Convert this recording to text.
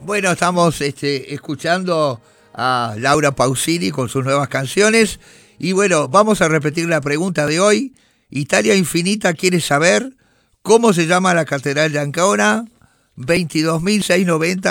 Bueno, estamos escuchando a Laura Pausini con sus nuevas canciones. Y bueno, vamos a repetir la pregunta de hoy. Italia Infinita quiere saber cómo se llama la Catedral de Ancona. 22.690